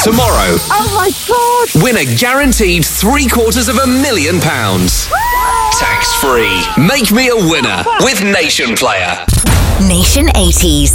Tomorrow, Oh my God! win a guaranteed £750,000. Tax-free. Make me a winner with Nation Player. Nation 80s.